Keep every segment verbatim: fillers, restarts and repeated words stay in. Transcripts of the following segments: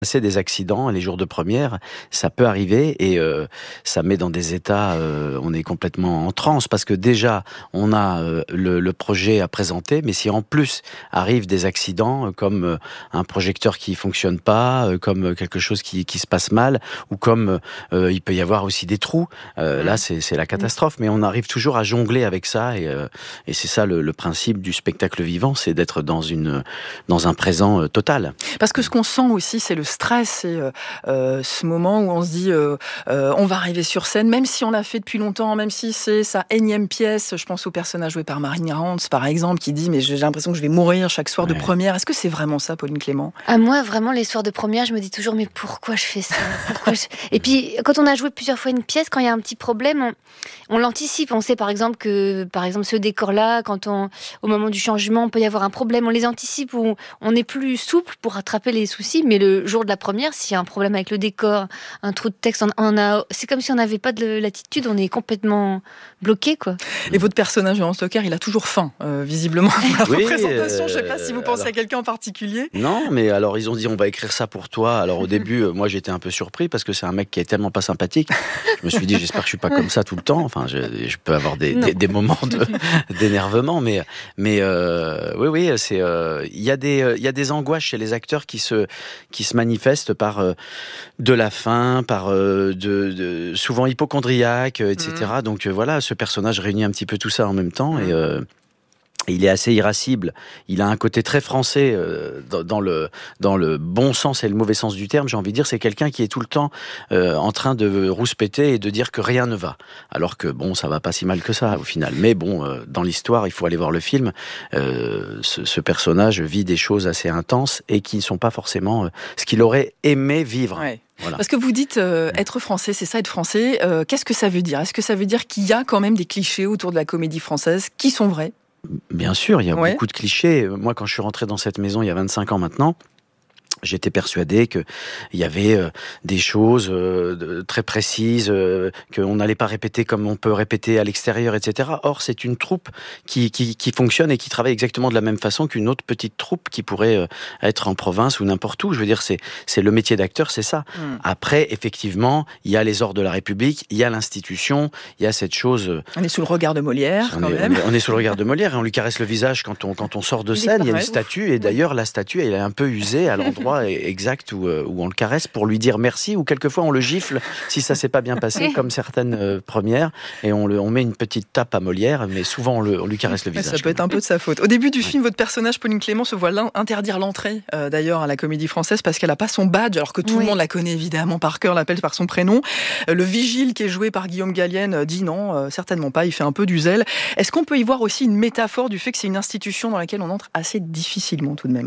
C'est des accidents, les jours de première, ça peut arriver et euh, ça met dans des états, euh, on est complètement en transe parce que déjà on a euh, le, le projet à présenter, mais si en plus arrivent des accidents euh, comme euh, un projecteur qui fonctionne pas, euh, comme quelque chose qui, qui se passe mal, ou comme euh, il peut y avoir aussi des trous, euh, là c'est, c'est la catastrophe, mais on arrive toujours à jongler avec ça et, euh, et c'est ça le, le principe du spectacle vivant, c'est d'être dans, une, dans un présent euh, total. Parce que ce qu'on sent aussi, c'est le stress, c'est euh, euh, ce moment où on se dit euh, euh, on va arriver sur scène, même si on l'a fait depuis longtemps, même si c'est sa énième pièce. Je pense au personnage joué par Marine Rantz, par exemple, qui dit mais j'ai l'impression que je vais mourir chaque soir ouais. de première. Est-ce que c'est vraiment ça, Pauline Clément ? À moi, vraiment, les soirs de première, je me dis toujours mais pourquoi je fais ça ? Pourquoi je... Et puis, quand on a joué plusieurs fois une pièce, quand il y a un petit problème, on, on l'anticipe. On sait par exemple que, par exemple, ce décor-là, quand on, au moment du changement, on peut y avoir un problème. On les anticipe, on, on est plus souple pour rattraper les soucis. Mais le jour de la première, s'il y a un problème avec le décor, un trou de texte, on, on a, c'est comme si on n'avait pas de latitude, on est complètement bloqué, quoi. Et votre personnage, Laurent Stocker, il a toujours faim, euh, visiblement, pour la oui, représentation. Euh, je ne sais pas si vous pensez alors, à quelqu'un en particulier. Non, mais alors ils ont dit on va écrire ça pour toi. Alors au début, moi j'étais un peu surpris parce que c'est un mec qui est tellement pas sympathique. Je me suis dit j'espère que je suis pas comme ça tout le temps. Enfin, je, je peux avoir des, des, des moments de, d'énervement, mais mais euh, oui, oui, c'est il euh, y a des il y a des angoisses chez les acteurs qui se qui se manifestent par euh, de la faim, par euh, de, de souvent hypocondriaque, et cetera. Mmh. Donc euh, voilà, ce personnage réunit un petit peu tout ça en même temps mmh. et euh, il est assez irascible. Il a un côté très français euh, dans, dans le dans le bon sens et le mauvais sens du terme. J'ai envie de dire, c'est quelqu'un qui est tout le temps euh, en train de rouspéter et de dire que rien ne va. Alors que bon, ça va pas si mal que ça au final. Mais bon, euh, dans l'histoire, il faut aller voir le film. Euh, ce, ce personnage vit des choses assez intenses et qui ne sont pas forcément euh, ce qu'il aurait aimé vivre. Ouais. Voilà. Parce que vous dites euh, être français, c'est ça être français. Euh, qu'est-ce que ça veut dire ? Est-ce que ça veut dire qu'il y a quand même des clichés autour de la comédie française qui sont vrais ? Bien sûr, il y a ouais. beaucoup de clichés. Moi, quand je suis rentré dans cette maison il y a vingt-cinq ans maintenant, j'étais persuadé qu'il y avait euh, des choses euh, de, très précises, euh, qu'on n'allait pas répéter comme on peut répéter à l'extérieur, et cetera. Or, c'est une troupe qui, qui, qui fonctionne et qui travaille exactement de la même façon qu'une autre petite troupe qui pourrait euh, être en province ou n'importe où. Je veux dire, c'est, c'est le métier d'acteur, c'est ça. Mm. Après, effectivement, il y a les ordres de la République, il y a l'institution, il y a cette chose... Euh, on est sous le regard de Molière, on quand est, même. On est, on est sous le regard de Molière et on lui caresse le visage quand on, quand on sort de scène. Il, il y a une statue et d'ailleurs, la statue, elle est un peu usée à l'endroit exact où, où on le caresse pour lui dire merci, ou quelquefois on le gifle si ça s'est pas bien passé, comme certaines euh, premières, et on, le, on met une petite tape à Molière, mais souvent on, le, on lui caresse le visage. Ça peut être un peu de sa faute. Au début du film, votre personnage, Pauline Clément, se voit interdire l'entrée euh, d'ailleurs à la Comédie Française parce qu'elle n'a pas son badge, alors que tout oui. le monde la connaît évidemment par cœur, l'appelle par son prénom. Euh, le vigile qui est joué par Guillaume Gallienne euh, dit non, euh, certainement pas, il fait un peu du zèle. Est-ce qu'on peut y voir aussi une métaphore du fait que c'est une institution dans laquelle on entre assez difficilement tout de même ?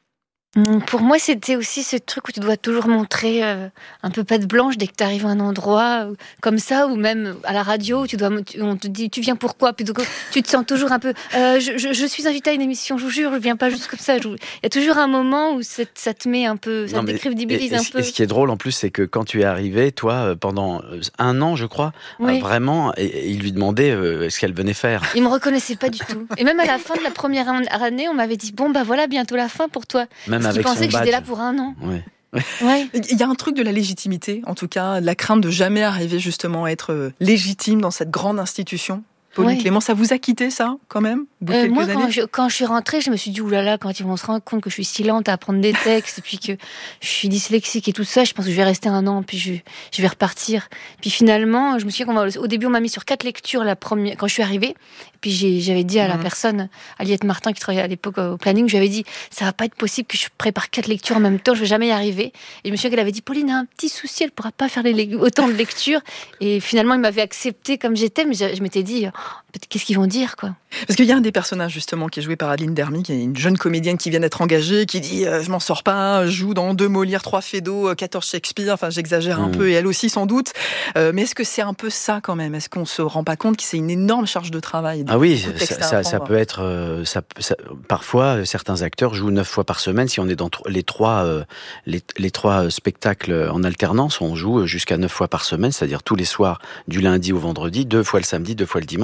Pour moi, c'était aussi ce truc où tu dois toujours montrer euh, un peu patte blanche dès que tu arrives à un endroit euh, comme ça, ou même à la radio, où tu dois, tu, on te dit tu viens pourquoi, plutôt que tu te sens toujours un peu. Euh, je, je, je suis invitée à une émission, je vous jure, je viens pas juste comme ça. Je, il y a toujours un moment où ça, ça te met un peu, ça non, te décrédibilise un peu. Et ce qui est drôle en plus, c'est que quand tu es arrivé, toi, pendant un an, je crois, oui. euh, vraiment, et, et il lui demandait euh, ce qu'elle venait faire. Il me reconnaissait pas du tout. Et même à la fin de la première année, on m'avait dit bon bah voilà, bientôt la fin pour toi. Même Parce qu'il pensait que j'étais là pour un an. Ouais. Ouais. Il y a un truc de la légitimité, en tout cas, de la crainte de jamais arriver justement à être légitime dans cette grande institution. Pauline ouais. Clément, ça vous a quitté ça, quand même euh, Moi, quand je, quand je suis rentrée, je me suis dit, oulala, quand ils vont se rendre compte que je suis si lente à apprendre des textes, et puis que je suis dyslexique et tout ça, je pense que je vais rester un an, puis je, je vais repartir. Puis finalement, je me souviens qu'au début, on m'a mis sur quatre lectures la première, quand je suis arrivée. Puis j'ai, j'avais dit à la mmh. personne, Aliette Martin, qui travaillait à l'époque au planning, je lui avais dit, ça va pas être possible que je prépare quatre lectures en même temps, je vais jamais y arriver. Et je me souviens qu'elle avait dit, Pauline a un petit souci, elle pourra pas faire les, autant de lectures. Et finalement, il m'avait acceptée comme j'étais, mais je, je m'étais dit, oh, qu'est-ce qu'ils vont dire, quoi. Parce qu'il y a un des personnages, justement, qui est joué par Adeline Dermy, qui est une jeune comédienne qui vient d'être engagée, qui dit euh, « je m'en sors pas, je joue dans deux Molière, trois Feydeau, quatorze Shakespeare », enfin j'exagère un mmh. peu, et elle aussi sans doute. Euh, mais est-ce que c'est un peu ça, quand même ? Est-ce qu'on se rend pas compte que c'est une énorme charge de travail ? Ah oui, ça, ça, ça peut être... Euh, ça, ça, parfois, certains acteurs jouent neuf fois par semaine. Si on est dans les trois, euh, les, les trois spectacles en alternance, on joue jusqu'à neuf fois par semaine, c'est-à-dire tous les soirs, du lundi au vendredi, deux fois le samedi, deux fois le dimanche.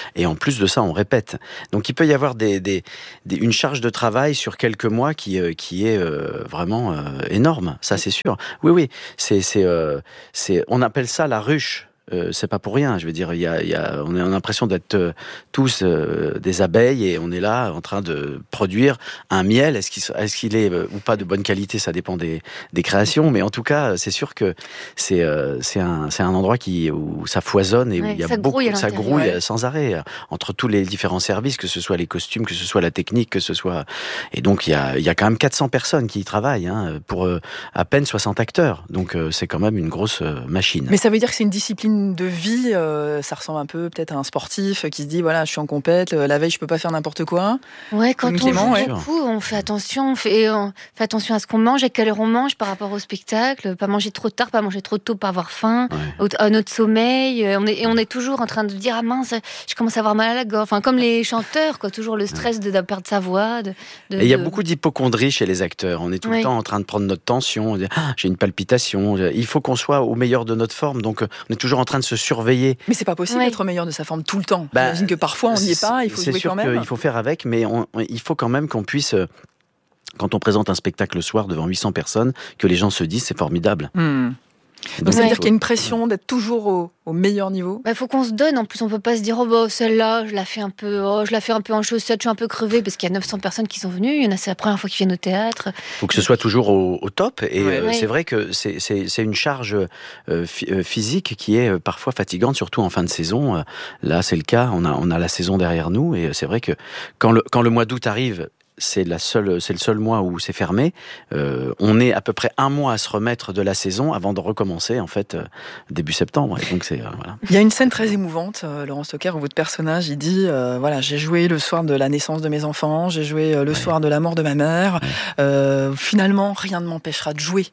et en plus de ça, on répète. Donc il peut y avoir des, des, des, une charge de travail sur quelques mois qui, euh, qui est euh, vraiment euh, énorme, ça c'est sûr. Oui, oui, c'est, c'est, euh, c'est, on appelle ça la ruche. Euh, c'est pas pour rien, je veux dire, il y a, il y a, on a l'impression d'être euh, tous euh, des abeilles et on est là en train de produire un miel. Est-ce qu'il, est-ce qu'il est euh, ou pas de bonne qualité, ça dépend des, des créations, mais en tout cas, c'est sûr que c'est, euh, c'est, un, c'est un endroit qui, où ça foisonne et où ouais, il y a ça beaucoup, grouille, ça grouille ouais. sans arrêt entre tous les différents services, que ce soit les costumes, que ce soit la technique, que ce soit. Et donc il y a, il y a quand même quatre cents personnes qui y travaillent hein, pour euh, à peine soixante acteurs. Donc euh, c'est quand même une grosse euh, machine. Mais ça veut dire que c'est une discipline de vie, euh, ça ressemble un peu peut-être à un sportif qui se dit voilà, je suis en compète, la veille je peux pas faire n'importe quoi. Ouais, quand Pauline on Clément, joue ouais. beaucoup, on fait attention, on fait, on fait attention à ce qu'on mange, à quelle heure on mange par rapport au spectacle, pas manger trop tard, pas manger trop tôt, pas avoir faim, Ouais. à notre sommeil. On est, et on est toujours en train de dire ah mince, je commence à avoir mal à la gorge. Enfin, comme les chanteurs, quoi, toujours le stress de, de perdre sa voix. De, de, Et il y a de... beaucoup d'hypocondrie chez les acteurs. On est tout Oui. le temps en train de prendre notre tension. On dit, ah, j'ai une palpitation. Il faut qu'on soit au meilleur de notre forme. Donc, on est toujours en train de se surveiller. Mais c'est pas possible Ouais. d'être au meilleur de sa forme tout le temps. Bah, J'imagine que parfois on n'y est pas, il faut c'est jouer sûr quand même. qu'il faut faire avec, mais on, il faut quand même qu'on puisse, quand on présente un spectacle le soir devant huit cents personnes, que les gens se disent c'est formidable. Hmm. Donc, Donc ça veut Ouais. dire qu'il y a une pression d'être toujours au, au meilleur niveau. Bah, faut qu'on se donne. En plus, on peut pas se dire oh bah celle-là, je la fais un peu, oh je la fais un peu en chaussettes, je suis un peu crevée parce qu'il y a neuf cents personnes qui sont venues. Il y en a, c'est la première fois qu'ils viennent au théâtre. Il faut que ce soit toujours au, au top. Et Ouais. euh, Ouais. c'est vrai que c'est, c'est, c'est une charge euh, fi- euh, physique qui est euh, parfois fatigante, surtout en fin de saison. Euh, là, c'est le cas. On a, on a la saison derrière nous. Et c'est vrai que quand le, quand le mois d'août arrive, c'est la seule, c'est le seul mois où c'est fermé. Euh, on est à peu près un mois à se remettre de la saison avant de recommencer en fait euh, début septembre. Et donc c'est euh, voilà. Il y a une scène très émouvante, euh, Laurent Stocker, où votre personnage il dit euh, voilà, j'ai joué le soir de la naissance de mes enfants, j'ai joué euh, le Ouais. soir de la mort de ma mère. Ouais. Euh, finalement, rien ne m'empêchera de jouer.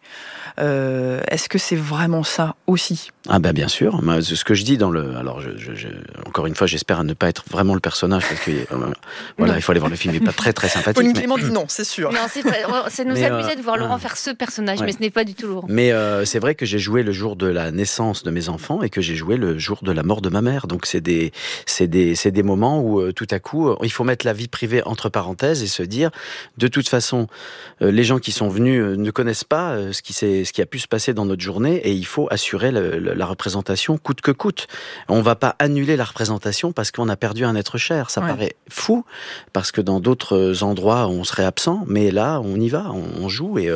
Euh, est-ce que c'est vraiment ça aussi? Ah ben bien sûr. Moi, ce que je dis dans le, alors je, je, je, encore une fois, j'espère ne pas être vraiment le personnage parce que euh, voilà, Non. il faut aller voir le film, il n'est pas très très sympathique. Pauline mais- Clément dit non, c'est sûr. Non, c'est pas, ça nous Mais, amusait euh, de voir Laurent ah. faire ce personnage, Ouais. mais ce n'est pas du tout Laurent. Mais euh, c'est vrai que j'ai joué le jour de la naissance de mes enfants et que j'ai joué le jour de la mort de ma mère. Donc c'est des, c'est des, c'est des moments où euh, tout à coup, euh, il faut mettre la vie privée entre parenthèses et se dire, de toute façon, euh, les gens qui sont venus euh, ne connaissent pas euh, ce qui s'est, ce qui a pu se passer dans notre journée et il faut assurer le, le, la représentation coûte que coûte. On va pas annuler la représentation parce qu'on a perdu un être cher. Ça Ouais. paraît fou parce que dans d'autres endroits on serait absent, mais là on y va, on, on joue et euh,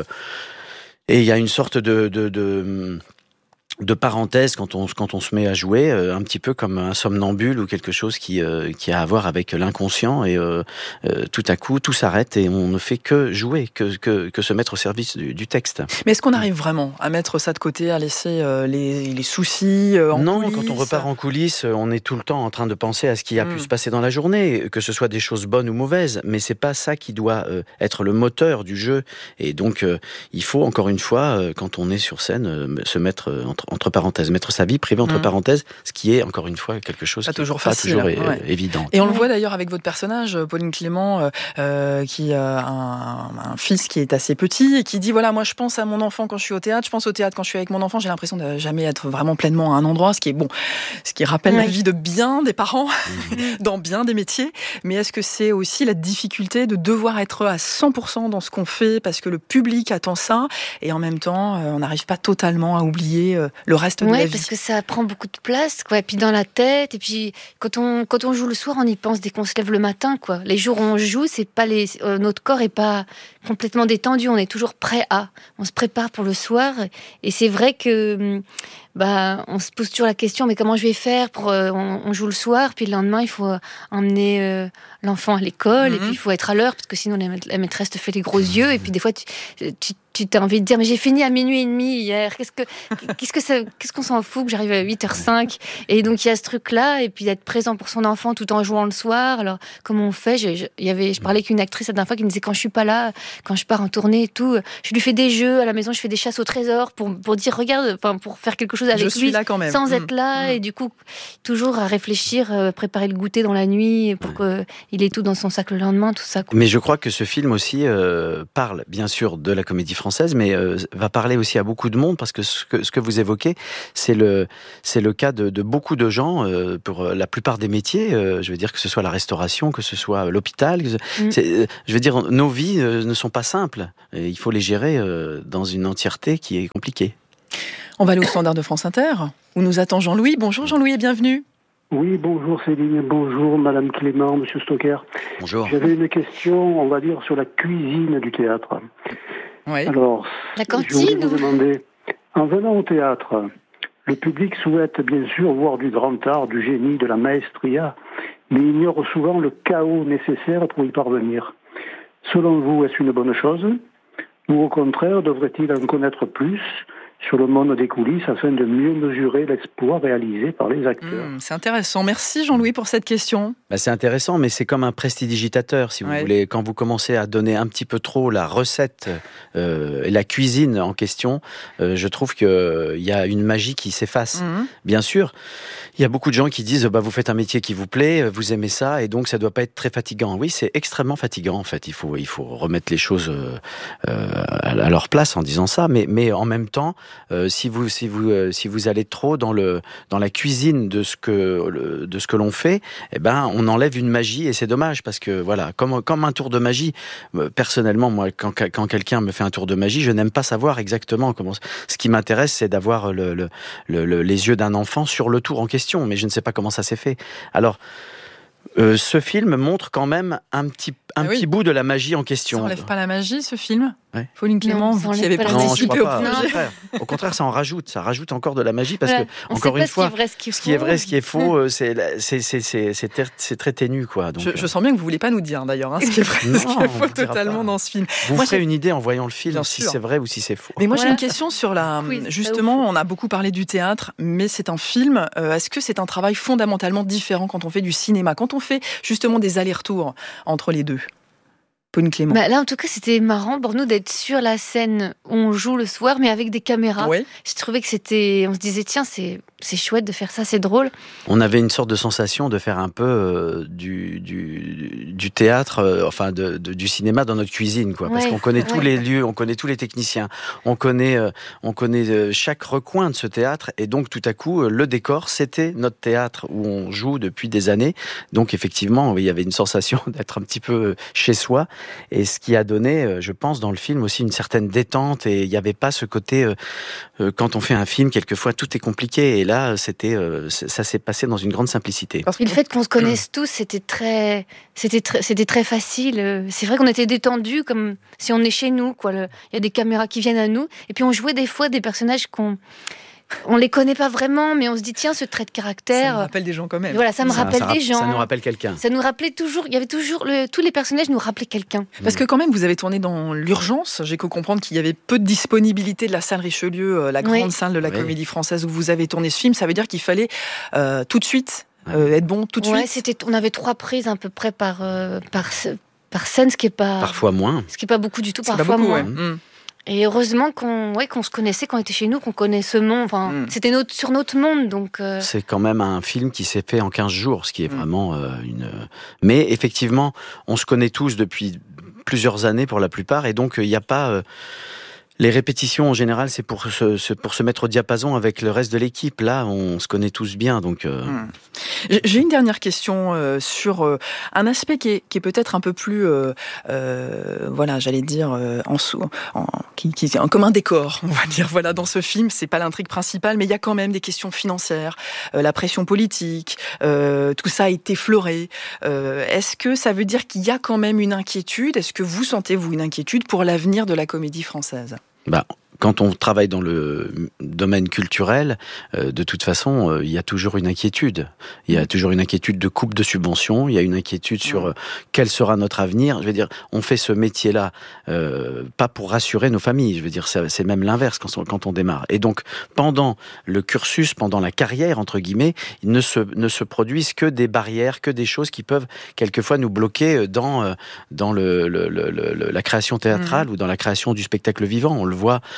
et il y a une sorte de, de, de, de parenthèse quand on, quand on se met à jouer, euh, un petit peu comme un somnambule ou quelque chose qui, euh, qui a à voir avec l'inconscient et euh, euh, tout à coup tout s'arrête et on ne fait que jouer, que, que, que se mettre au service du, du texte. Mais est-ce qu'on arrive vraiment à mettre ça de côté, à laisser euh, les, les soucis euh, en Non, coulisses? quand on repart en coulisses, on est tout le temps en train de penser à ce qui a Mm. pu se passer dans la journée, que ce soit des choses bonnes ou mauvaises, mais c'est pas ça qui doit euh, être le moteur du jeu. Et donc, euh, il faut encore une fois, euh, quand on est sur scène, euh, se mettre euh, entre, entre parenthèses, mettre sa vie privée entre Mm. parenthèses, ce qui est encore une fois quelque chose Pas qui toujours n'est pas facile, toujours é- ouais. évident. Et on le Ouais. voit d'ailleurs avec votre personnage, Pauline Clément, euh, euh, qui a un, un fils qui est assez petit et qui dit voilà, moi je pense à mon enfant quand je suis au théâtre, je pense au théâtre quand je suis avec mon enfant, j'ai l'impression de jamais être vraiment pleinement à un endroit, ce qui est bon, ce qui rappelle Ouais. la vie de bien des parents Mmh. dans bien des métiers. Mais est-ce que c'est aussi la difficulté de devoir être à cent pour cent dans ce qu'on fait parce que le public attend ça et en même temps, euh, on n'arrive pas totalement à oublier euh, le reste de la Ouais, vie. parce que ça prend beaucoup de place, quoi. Et puis dans la tête, et puis quand on quand on joue le soir, on y pense dès qu'on se lève le matin, quoi. Les jours où on joue, c'est pas les euh, notre corps est pas complètement détendu, on est toujours prêt à. On se prépare pour le soir, et c'est vrai que hum, bah on se pose toujours la question, mais comment je vais faire pour euh, on, on joue le soir, puis le lendemain il faut emmener euh, l'enfant à l'école, Mhm. et puis il faut être à l'heure parce que sinon la maît- la maîtresse te fait les gros yeux, et puis des fois tu tu tu as envie de dire mais j'ai fini à minuit et demi hier, qu'est-ce que qu'est-ce que ça, qu'est-ce qu'on s'en fout que j'arrive à huit heures cinq. Et donc il y a ce truc là, et puis d'être présent pour son enfant tout en jouant le soir. Alors comment on fait? je, je, il y avait, je parlais avec une actrice la dernière fois qui me disait quand je suis pas là, quand je pars en tournée et tout, je lui fais des jeux à la maison, je fais des chasses au trésor pour, pour dire regarde, enfin pour faire quelque chose chose avec je lui là quand même. sans mmh. être là, mmh. et du coup, toujours à réfléchir, euh, préparer le goûter dans la nuit pour ouais. qu'il ait tout dans son sac le lendemain, tout ça. Quoi. Mais je crois que ce film aussi euh, parle, bien sûr, de la comédie française, mais euh, va parler aussi à beaucoup de monde, parce que ce que, ce que vous évoquez, c'est le, c'est le cas de, de beaucoup de gens, euh, pour la plupart des métiers, euh, je veux dire que ce soit la restauration, que ce soit l'hôpital, mmh. c'est, je veux dire, nos vies euh, ne sont pas simples, et il faut les gérer euh, dans une entièreté qui est compliquée. On va aller au standard de France Inter, où nous attend Jean-Louis. Bonjour Jean-Louis et bienvenue. Oui, bonjour Céline, bonjour Madame Clément, Monsieur Stocker. Bonjour. J'avais une question, on va dire, sur la cuisine du théâtre. Oui. Alors, la cantine, je voulais vous demander, en venant au théâtre, le public souhaite bien sûr voir du grand art, du génie, de la maestria, mais ignore souvent le chaos nécessaire pour y parvenir. Selon vous, est-ce une bonne chose ? Ou au contraire, devrait-il en connaître plus sur le monde des coulisses afin de mieux mesurer l'exploit réalisé par les acteurs. Mmh, c'est intéressant. Merci Jean-Louis pour cette question. Bah c'est intéressant, mais c'est comme un prestidigitateur, si vous ouais. voulez. Quand vous commencez à donner un petit peu trop la recette euh, et la cuisine en question, euh, je trouve qu'il euh, y a une magie qui s'efface. Mmh. Bien sûr, il y a beaucoup de gens qui disent bah, vous faites un métier qui vous plaît, vous aimez ça, et donc ça ne doit pas être très fatigant. Oui, c'est extrêmement fatigant en fait. Il faut, il faut remettre les choses euh, à leur place en disant ça, mais, mais en même temps, Euh, si vous si vous euh, si vous allez trop dans le dans la cuisine de ce que le, de ce que l'on fait, eh ben on enlève une magie et c'est dommage parce que voilà comme comme un tour de magie. Euh, personnellement, moi, quand quand quelqu'un me fait un tour de magie, je n'aime pas savoir exactement comment. Ce qui m'intéresse, c'est d'avoir le, le, le, le les yeux d'un enfant sur le tour en question, mais je ne sais pas comment ça s'est fait. Alors. Euh, ce film montre quand même un petit, un ah oui. petit bout de la magie en question. Ça n'enlève pas la magie, ce film ouais. Pauline Clément, non, vous qui avez participé au projet. Au contraire. au contraire, ça en rajoute. Ça rajoute encore de la magie parce ouais. que, encore une fois, ce qui, ce qui est vrai, ce qui est faux, c'est, c'est, c'est, c'est, c'est, ter- c'est très ténu. Quoi. Donc, je, je sens bien que vous ne voulez pas nous dire, d'ailleurs, hein, ce qui est vrai, non, ce qui est faux totalement dans ce film. Vous Moi, ferez j'ai... une idée en voyant le film, bien si sûr. c'est vrai ou si c'est faux. Mais moi, voilà. j'ai une question sur la... Oui, justement, on a beaucoup parlé du théâtre, mais c'est un film. Euh, est-ce que c'est un travail fondamentalement différent quand on fait du cinéma, quand on fait justement des allers-retours entre les deux? Pauline Clément. Bah là, en tout cas, c'était marrant pour nous d'être sur la scène où on joue le soir, mais avec des caméras. Oui. Je trouvais que c'était... On se disait, tiens, c'est, c'est chouette de faire ça, c'est drôle. On avait une sorte de sensation de faire un peu euh, du, du, du théâtre, euh, enfin de, de, du cinéma dans notre cuisine, quoi. Parce ouais. qu'on connaît tous ouais. les lieux, on connaît tous les techniciens, on connaît, euh, on connaît euh, chaque recoin de ce théâtre, et donc tout à coup, euh, le décor, c'était notre théâtre où on joue depuis des années. Donc effectivement, oui, il y avait une sensation d'être un petit peu chez soi. Et ce qui a donné, je pense, dans le film aussi une certaine détente, et il n'y avait pas ce côté, euh, euh, quand on fait un film, quelquefois tout est compliqué, et là, c'était, euh, ça s'est passé dans une grande simplicité. Parce que le fait qu'on se connaisse tous, c'était très, c'était très, c'était très facile. C'est vrai qu'on était détendus, comme si on est chez nous, quoi. Il y a des caméras qui viennent à nous, et puis on jouait des fois des personnages qu'on... On les connaît pas vraiment, mais on se dit tiens, ce trait de caractère. Ça me rappelle des gens quand même. Voilà, ça me ça, rappelle ça, des ça, gens. Ça nous rappelle quelqu'un. Ça nous rappelait toujours. Il y avait toujours le, tous les personnages nous rappelaient quelqu'un. Parce que quand même, vous avez tourné dans l'urgence. J'ai cru comprendre qu'il y avait peu de disponibilité de la salle Richelieu, la grande oui. salle de la oui. Comédie Française où vous avez tourné ce film. Ça veut dire qu'il fallait euh, tout de suite euh, être bon, tout de ouais, suite. C'était, on avait trois prises à peu près par euh, par par scène, ce qui est pas. Parfois moins. Ce qui est pas beaucoup du tout. C'est parfois beaucoup, moins. Ouais. Mmh. Et heureusement qu'on, ouais, qu'on se connaissait quand on était chez nous, qu'on connaît ce monde. Enfin, mm. c'était notre, sur notre monde. Donc, euh... c'est quand même un film qui s'est fait en quinze jours, ce qui est mm. vraiment euh, une... Mais effectivement, on se connaît tous depuis plusieurs années pour la plupart, et donc il euh, n'y a pas... Euh... Les répétitions, en général, c'est pour se, se, pour se mettre au diapason avec le reste de l'équipe. Là, on se connaît tous bien. Donc, euh... mmh. J'ai une dernière question euh, sur euh, un aspect qui est, qui est peut-être un peu plus, euh, euh, voilà, j'allais dire, euh, en, en, qui, qui est comme un décor, on va dire. Voilà, dans ce film, c'est pas l'intrigue principale, mais il y a quand même des questions financières, euh, la pression politique, euh, tout ça a été effleuré. Euh, est-ce que ça veut dire qu'il y a quand même une inquiétude ? Est-ce que vous sentez-vous une inquiétude pour l'avenir de la comédie française ? Bah, quand on travaille dans le domaine culturel, euh, de toute façon, euh, il y a toujours une inquiétude. Il y a toujours une inquiétude de coupe de subventions. Il y a une inquiétude sur euh, quel sera notre avenir. Je veux dire, on fait ce métier-là euh, pas pour rassurer nos familles. Je veux dire, c'est, c'est même l'inverse quand on, quand on démarre. Et donc, pendant le cursus, pendant la carrière entre guillemets, il ne se ne se produisent que des barrières, que des choses qui peuvent quelquefois nous bloquer dans dans le, le, le, le la création théâtrale mmh. ou dans la création du spectacle vivant. On le voit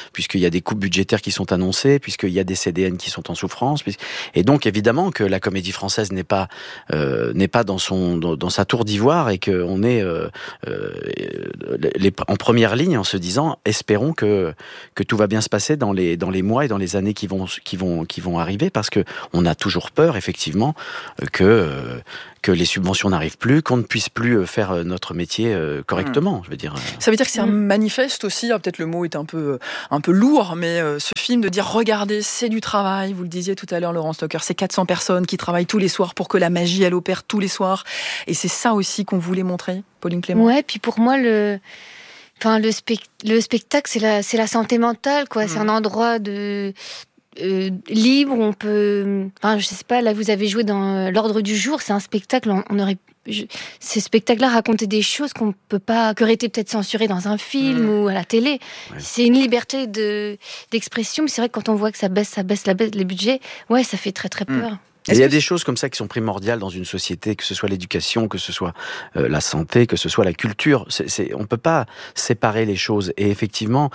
puisqu'il y a des coupes budgétaires qui sont annoncées, puisqu'il y a des C D N qui sont en souffrance. Et donc, évidemment, que la Comédie Française n'est pas, euh, n'est pas dans, son, dans, dans sa tour d'ivoire et qu'on est euh, euh, les, en première ligne en se disant, espérons que, que tout va bien se passer dans les, dans les mois et dans les années qui vont, qui vont, qui vont arriver, parce qu'on a toujours peur, effectivement, que... Euh, que les subventions n'arrivent plus, qu'on ne puisse plus faire notre métier correctement, mmh. je veux dire. Ça veut dire que c'est un manifeste aussi, hein, peut-être le mot est un peu, un peu lourd, mais euh, ce film de dire, regardez, c'est du travail, vous le disiez tout à l'heure, Laurent Stocker, c'est quatre cents personnes qui travaillent tous les soirs pour que la magie, elle opère tous les soirs, et c'est ça aussi qu'on voulait montrer, Pauline Clément. Ouais, puis pour moi, le... Enfin, le, spect... le spectacle, c'est la, c'est la santé mentale, quoi. Mmh. C'est un endroit de... Euh, libre, on peut, enfin, je sais pas, là vous avez joué dans l'ordre du jour, c'est un spectacle, on, on aurait, je, ces spectacles-là racontaient des choses qu'on peut pas, qui auraient été peut-être censurées dans un film mmh. ou à la télé. Ouais. C'est une liberté de d'expression, mais c'est vrai que quand on voit que ça baisse, ça baisse, la baisse les budgets, ouais, ça fait très très peur. Mmh. Il y a des choses comme ça qui sont primordiales dans une société, que ce soit l'éducation, que ce soit euh, la santé, que ce soit la culture. C'est, c'est, on peut pas séparer les choses. Et effectivement,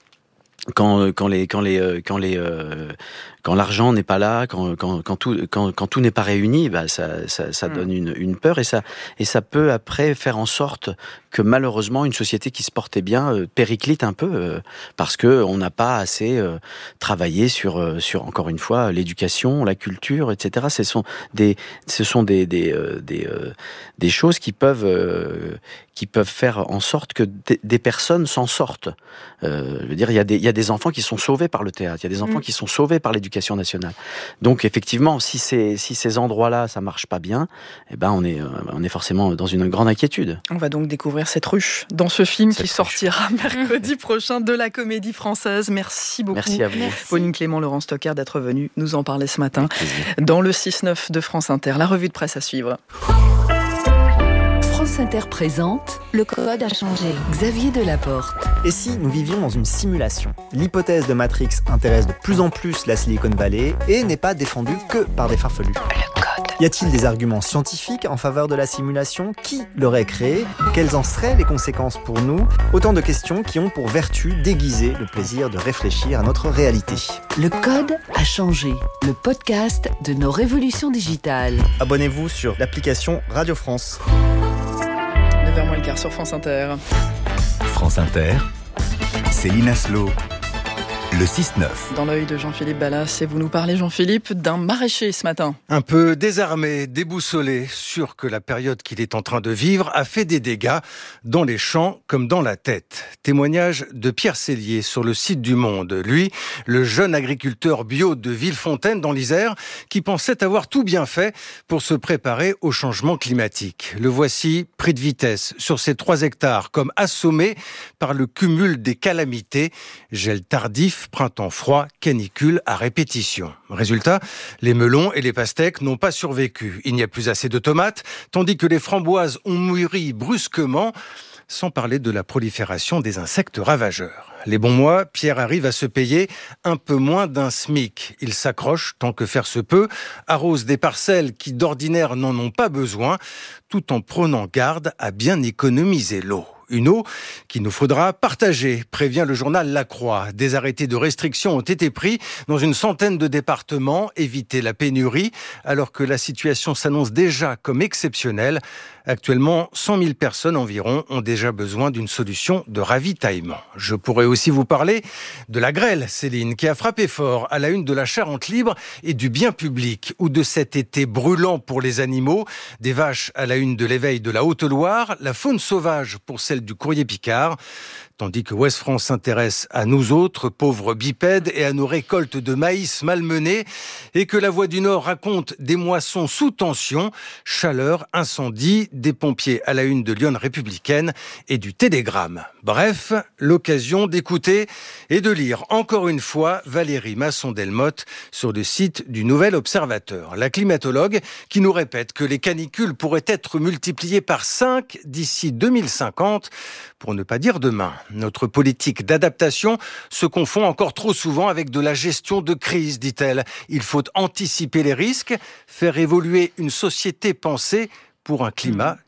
Quand, quand les, quand les, quand les, euh, quand l'argent n'est pas là, quand, quand, quand tout, quand, quand tout n'est pas réuni, bah ça, ça, ça donne une, une peur et ça, et ça peut après faire en sorte que malheureusement une société qui se portait bien euh, périclite un peu euh, parce que on n'a pas assez euh, travaillé sur, euh, sur encore une fois l'éducation, la culture, et cetera. Ce sont des, ce sont des, des, euh, des, euh, des choses qui peuvent, euh, qui peuvent faire en sorte que des, des personnes s'en sortent. Euh, je veux dire, il y a des, il y a des enfants qui sont sauvés par le théâtre, il y a des enfants mmh. qui sont sauvés par l'éducation nationale. Donc effectivement, si ces, si ces endroits-là, ça marche pas bien, eh ben on est, on est forcément dans une grande inquiétude. On va donc découvrir cette ruche dans ce film cette qui ruche. sortira ouais. mercredi prochain de la Comédie Française. Merci beaucoup. Merci à vous. Merci. Pauline Clément, Laurent Stocker d'être venus nous en parler ce matin dans le six neuf de France Inter. La revue de presse à suivre. France Inter présente Le Code a changé. Xavier Delaporte. Et si nous vivions dans une simulation ? L'hypothèse de Matrix intéresse de plus en plus la Silicon Valley et n'est pas défendue que par des farfelus. Le Code. Y a-t-il des arguments scientifiques en faveur de la simulation ? Qui l'aurait créée ? Quelles en seraient les conséquences pour nous ? Autant de questions qui ont pour vertu d'aiguiser le plaisir de réfléchir à notre réalité. Le Code a changé. Le podcast de nos révolutions digitales. Abonnez-vous sur l'application Radio France. neuf heures moins le quart sur France Inter. France Inter, Céline Aslo, le six neuf. Dans l'œil de Jean-Philippe Ballas, et vous nous parlez, Jean-Philippe, d'un maraîcher ce matin. Un peu désarmé, déboussolé, sûr que la période qu'il est en train de vivre a fait des dégâts dans les champs comme dans la tête. Témoignage de Pierre Cellier sur le site du Monde. Lui, le jeune agriculteur bio de Villefontaine dans l'Isère, qui pensait avoir tout bien fait pour se préparer au changement climatique. Le voici pris de vitesse sur ses trois hectares, comme assommé par le cumul des calamités, gel tardif, printemps froid, canicule à répétition. Résultat, les melons et les pastèques n'ont pas survécu. Il n'y a plus assez de tomates, tandis que les framboises ont mûri brusquement, sans parler de la prolifération des insectes ravageurs. Les bons mois, Pierre arrive à se payer un peu moins d'un SMIC. Il s'accroche tant que faire se peut, arrose des parcelles qui d'ordinaire n'en ont pas besoin, tout en prenant garde à bien économiser l'eau. Une eau qu'il nous faudra partager, prévient le journal La Croix. Des arrêtés de restriction ont été pris dans une centaine de départements, éviter la pénurie, alors que la situation s'annonce déjà comme exceptionnelle. Actuellement, cent mille personnes environ ont déjà besoin d'une solution de ravitaillement. Je pourrais aussi vous parler de la grêle, Céline, qui a frappé fort à la une de la Charente libre et du bien public, ou de cet été brûlant pour les animaux, des vaches à la une de l'éveil de la Haute-Loire, la faune sauvage pour celle du Courrier Picard, tandis que Ouest France s'intéresse à nous autres, pauvres bipèdes, et à nos récoltes de maïs malmenées, et que la Voix du Nord raconte des moissons sous tension, chaleur, incendie, des pompiers à la une de Lyon Républicaine et du Télégramme. Bref, l'occasion d'écouter et de lire encore une fois Valérie Masson-Delmotte sur le site du Nouvel Observateur. La climatologue qui nous répète que les canicules pourraient être multipliées par cinq d'ici deux mille cinquante, pour ne pas dire demain. Notre politique d'adaptation se confond encore trop souvent avec de la gestion de crise, dit-elle. Il faut anticiper les risques, faire évoluer une société pensée pour un climat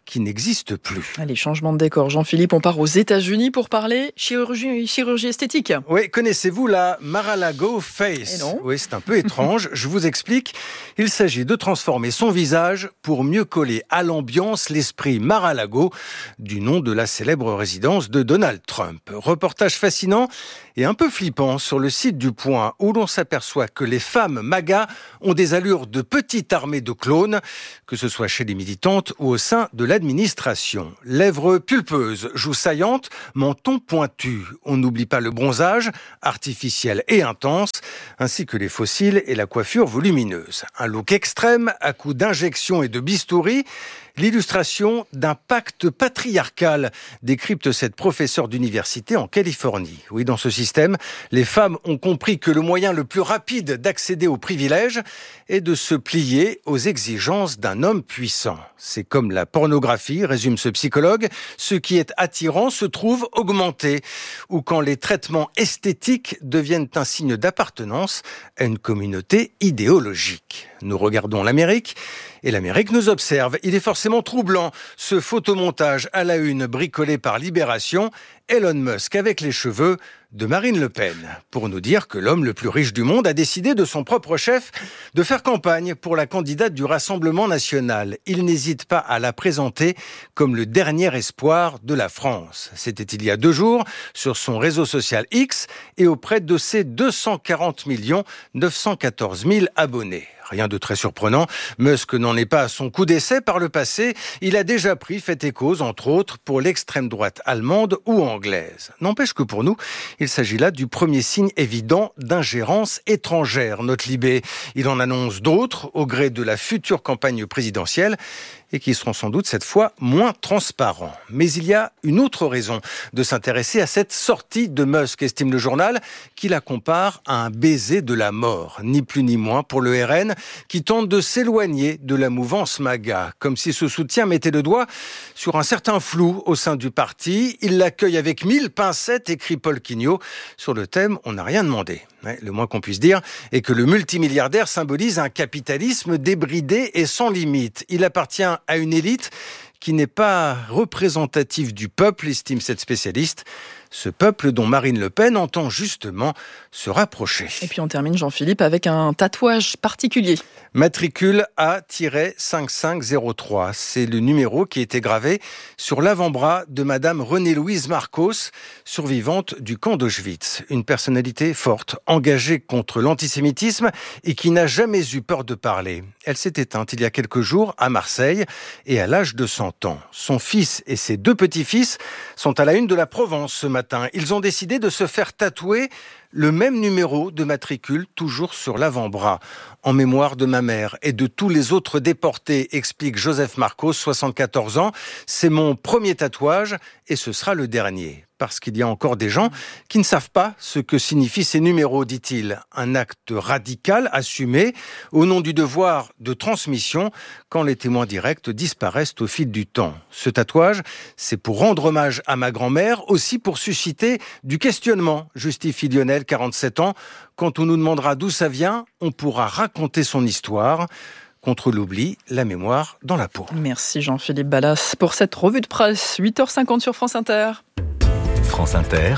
qui n'existe plus. Allez, changement de décor. Jean-Philippe, on part aux États-Unis pour parler chirurgie, chirurgie esthétique. Oui, connaissez-vous la Mar-a-Lago Face ? non. Oui, c'est un peu étrange. Je vous explique. Il s'agit de transformer son visage pour mieux coller à l'ambiance l'esprit Mar-a-Lago, du nom de la célèbre résidence de Donald Trump. Reportage fascinant et un peu flippant sur le site du Point, où l'on s'aperçoit que les femmes MAGA ont des allures de petite armée de clones, que ce soit chez les militantes ou au sein de l'administration. Lèvres pulpeuses, joues saillantes, menton pointu. On n'oublie pas le bronzage, artificiel et intense, ainsi que les faux cils et la coiffure volumineuse. Un look extrême, à coups d'injections et de bistouri. L'illustration d'un pacte patriarcal, décrypte cette professeure d'université en Californie. Oui, dans ce système, les femmes ont compris que le moyen le plus rapide d'accéder aux privilèges est de se plier aux exigences d'un homme puissant. C'est comme la pornographie, résume ce psychologue, ce qui est attirant se trouve augmenté, ou quand les traitements esthétiques deviennent un signe d'appartenance à une communauté idéologique. Nous regardons l'Amérique, et l'Amérique nous observe. Il est forcément troublant, ce photomontage à la une bricolé par Libération, Elon Musk avec les cheveux de Marine Le Pen, pour nous dire que l'homme le plus riche du monde a décidé de son propre chef de faire campagne pour la candidate du Rassemblement national. Il n'hésite pas à la présenter comme le dernier espoir de la France. C'était il y a deux jours sur son réseau social X et auprès de ses deux cent quarante millions neuf cent quatorze mille abonnés. Rien de très surprenant, Musk n'en est pas à son coup d'essai par le passé. Il a déjà pris fait et cause, entre autres, pour l'extrême droite allemande ou anglaise. N'empêche que pour nous, il s'agit là du premier signe évident d'ingérence étrangère, note Libé. Il en annonce d'autres au gré de la future campagne présidentielle et qui seront sans doute cette fois moins transparents. Mais il y a une autre raison de s'intéresser à cette sortie de Musk, estime le journal, qui la compare à un baiser de la mort, ni plus ni moins pour le R N, qui tente de s'éloigner de la mouvance MAGA, comme si ce soutien mettait le doigt sur un certain flou au sein du parti. Il l'accueille avec mille pincettes, écrit Paul Quignot. Sur le thème, on n'a rien demandé. Le moins qu'on puisse dire est que le multimilliardaire symbolise un capitalisme débridé et sans limite. Il appartient à une élite qui n'est pas représentative du peuple, estime cette spécialiste. Ce peuple dont Marine Le Pen entend justement se rapprocher. Et puis on termine, Jean-Philippe, avec un tatouage particulier. Matricule A cinq cinq zéro trois. C'est le numéro qui était gravé sur l'avant-bras de Madame Renée-Louise Marcos, survivante du camp d'Auschwitz. Une personnalité forte, engagée contre l'antisémitisme et qui n'a jamais eu peur de parler. Elle s'est éteinte il y a quelques jours à Marseille et à l'âge de cent ans. Son fils et ses deux petits-fils sont à la une de la Provence ce matin. Ils ont décidé de se faire tatouer le même numéro de matricule, toujours sur l'avant-bras. En mémoire de ma mère et de tous les autres déportés, explique Joseph Marcos, soixante-quatorze ans. C'est mon premier tatouage et ce sera le dernier. Parce qu'il y a encore des gens qui ne savent pas ce que signifient ces numéros, dit-il. Un acte radical, assumé, au nom du devoir de transmission, quand les témoins directs disparaissent au fil du temps. Ce tatouage, c'est pour rendre hommage à ma grand-mère, aussi pour susciter du questionnement, justifie Lionel, quarante-sept ans. Quand on nous demandera d'où ça vient, on pourra raconter son histoire. Contre l'oubli, la mémoire dans la peau. Merci Jean-Philippe Ballas pour cette revue de presse. huit heures cinquante sur France Inter. France Inter,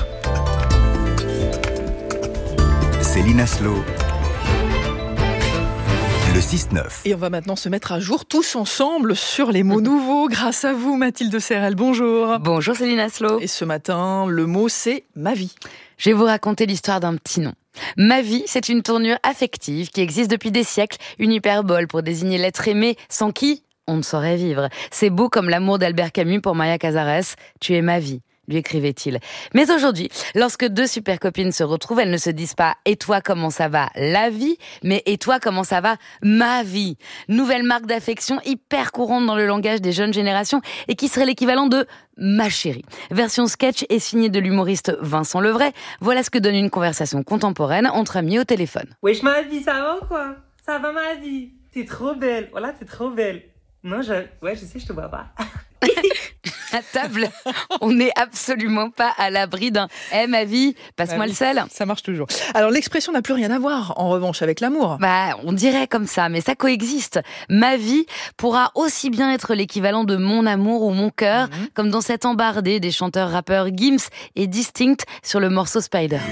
Céline Aslo, le six neuf. Et on va maintenant se mettre à jour tous ensemble sur les mots nouveaux. Grâce à vous, Mathilde Serrel, bonjour. Bonjour Céline Aslo. Et ce matin, le mot c'est ma vie. Je vais vous raconter l'histoire d'un petit nom. Ma vie, c'est une tournure affective qui existe depuis des siècles, une hyperbole pour désigner l'être aimé sans qui on ne saurait vivre. C'est beau comme l'amour d'Albert Camus pour Maria Cazares. Tu es ma vie, lui écrivait-il. Mais aujourd'hui, lorsque deux super copines se retrouvent, elles ne se disent pas « Et toi, comment ça va la vie ?» mais « Et toi, comment ça va ma vie ?» Nouvelle marque d'affection hyper courante dans le langage des jeunes générations et qui serait l'équivalent de « ma chérie ». Version sketch et signée de l'humoriste Vincent Levray. Voilà ce que donne une conversation contemporaine entre amis au téléphone. Wesh ma vie, ça va ou quoi? Ça va ma vie? T'es trop belle. Voilà, t'es trop belle. Non, je... Ouais, je sais, je te vois pas. à table, on n'est absolument pas à l'abri d'un « Eh ma vie, passe-moi Ah le sel ». Ça marche toujours. Alors l'expression n'a plus rien à voir, en revanche, avec l'amour. Bah, on dirait comme ça, mais ça coexiste. Ma vie pourra aussi bien être l'équivalent de mon amour ou mon cœur, mmh. comme dans cette embardée des chanteurs-rappeurs Gims et Distinct sur le morceau Spider.